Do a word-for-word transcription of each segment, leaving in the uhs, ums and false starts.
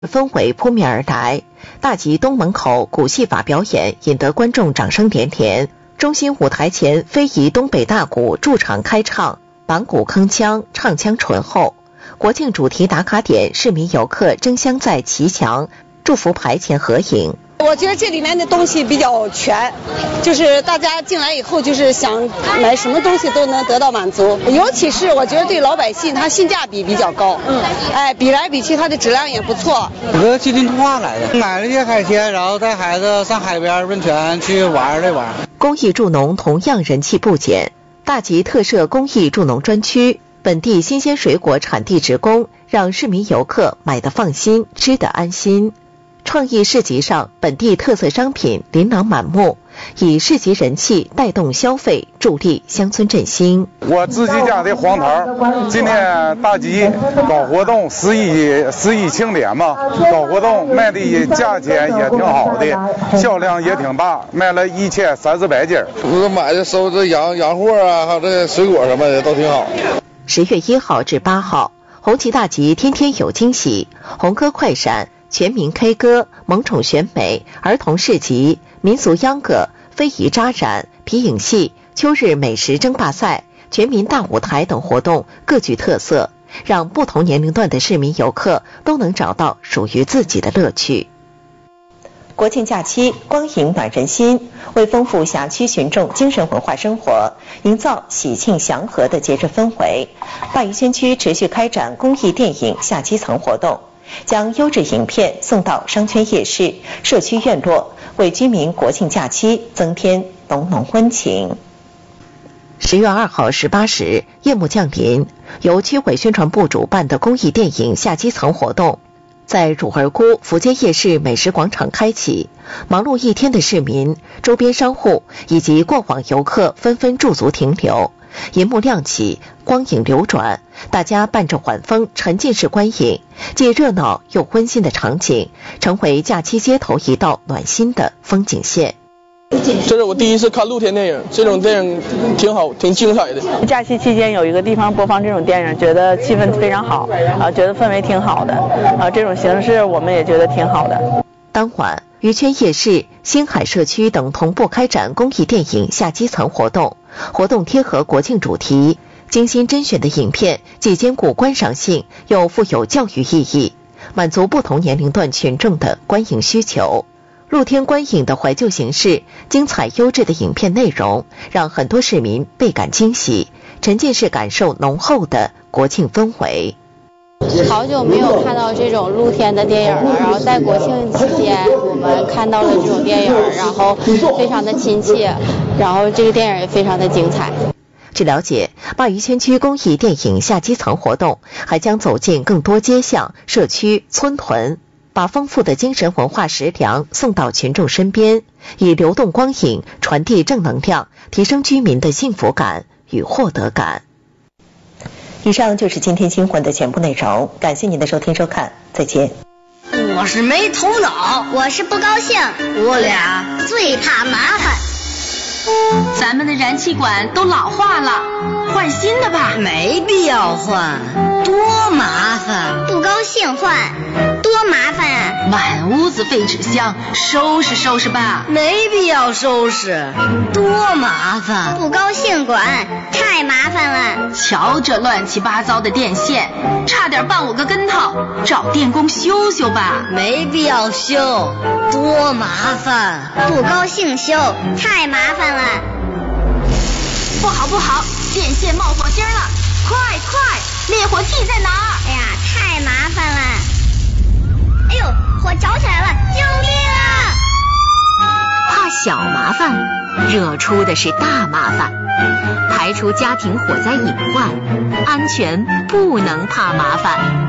氛围扑面而来，大集东门口古戏法表演引得观众掌声连连。中心舞台前非遗东北大鼓驻场开唱，板鼓铿锵，唱腔醇厚。国庆主题打卡点，市民游客争相在旗墙、祝福牌前合影。 我觉得这里面的东西比较全，就是大家进来以后，就是想买什么东西都能得到满足。尤其是我觉得对老百姓，它性价比比较高。嗯，哎，比来比去，它的质量也不错。 我是吉林通化来的，买了一些海鲜，然后带孩子上海边温泉去玩了玩。 公益助农同样人气不减，大集特设公益助农专区，本地新鲜水果产地直供，让市民游客买得放心，吃得安心。创意市集上，本地特色商品琳琅满目，以市集人气带动消费，助力乡村振兴。 我自己家的黄桃，今天大集搞活动，十一十一庆典嘛，搞活动卖的价钱也挺好的，销量也挺大，卖了一千三四百斤。 我买的收这洋洋货啊，还有这水果什么的都挺好。 十月一号至八号，红旗大集天天有惊喜，红歌快闪。全民 K 歌、萌宠选美、儿童市集、民俗秧歌、非遗扎染、皮影戏、秋日美食争霸赛、全民大舞台等活动各具特色，让不同年龄段的市民游客都能找到属于自己的乐趣。国庆假期光影暖人心，为丰富辖区群众精神文化生活，营造喜庆祥和的节日氛围，鲅鱼轩区持续开展公益电影下基层活动，将优质影片送到商圈夜市、社区院落，为居民国庆假期增添浓浓温情。十月二号十八时，夜幕降临，由区委宣传部主办的公益电影下基层活动，在汝儿沽福街夜市美食广场开启。忙碌一天的市民、周边商户以及过往游客纷纷驻足停留。银幕亮起，光影流转，大家伴着晚风沉浸式观影，既热闹又温馨的场景，成为假期街头一道暖心的风景线。 这是我第一次看露天电影，这种电影挺好，挺精彩的。 假期期间有一个地方播放这种电影，觉得气氛非常好，啊，觉得氛围挺好的，啊，这种形式我们也觉得挺好的。 当晚，渔圈夜市、星海社区等同步开展公益电影下基层活动，活动贴合国庆主题，精心甄选的影片既兼顾观赏性，又富有教育意义，满足不同年龄段群众的观影需求。露天观影的怀旧形式，精彩优质的影片内容，让很多市民倍感惊喜，沉浸式感受浓厚的国庆氛围。 好久没有看到这种露天的电影了，然后在国庆期间我们看到了这种电影，然后非常的亲切，然后这个电影也非常的精彩。 据了解，鲅鱼圈区公益电影下基层活动还将走进更多街巷、社区、村屯，把丰富的精神文化食粮送到群众身边，以流动光影传递正能量，提升居民的幸福感与获得感。以上就是今天新闻的全部内容，感谢您的收听收看，再见。 我是没头脑， 我是不高兴， 我俩最怕麻烦。 咱们的燃气管都老化了，换新的吧。 没必要换，多麻烦。 不高兴换，多麻烦啊！ 满屋子废纸箱，收拾收拾吧。 没必要收拾，多麻烦。 不高兴管，太麻烦了。 瞧这乱七八糟的电线，差点绊我个跟头，找电工修修吧。 没必要修，多麻烦。 不高兴修，太麻烦了。 不好不好，电线冒火星了，快快，灭火器在哪儿？ 哎呀，太麻烦了。哎呦，火着起来了，救命啊！ 怕小麻烦，惹出的是大麻烦。排除家庭火灾隐患，安全不能怕麻烦。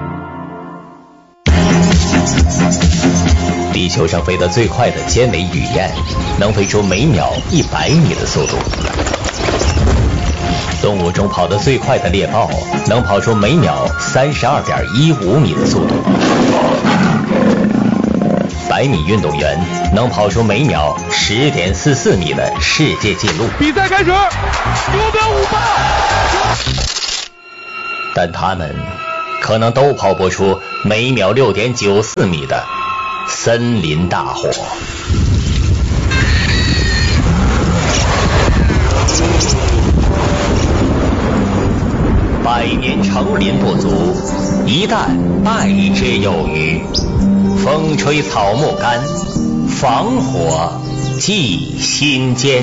地球上飞得最快的尖尾雨燕，能飞出每秒一百米的速度。动物中跑得最快的猎豹，能跑出每秒三十二点一五米的速度。百米运动员能跑出每秒十点四四米的世界纪录。 比赛开始，目标五八。 但他们可能都跑不出每秒六点九四米的森林大火。百年成林不足，一旦败之有余。风吹草木干，防火记心间。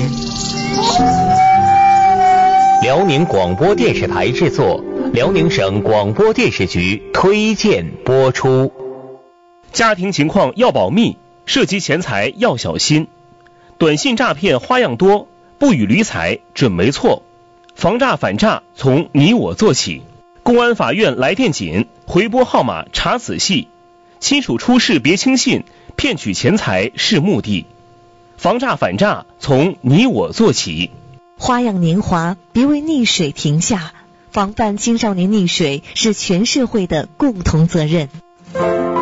辽宁广播电视台制作，辽宁省广播电视局推荐播出。 家庭情况要保密，涉及钱财要小心。短信诈骗花样多，不予理睬准没错。防诈反诈从你我做起。公安法院来电紧，回拨号码查仔细。亲属出事别轻信，骗取钱财是目的。防诈反诈从你我做起。 花样年华，别为溺水停下。防范青少年溺水是全社会的共同责任。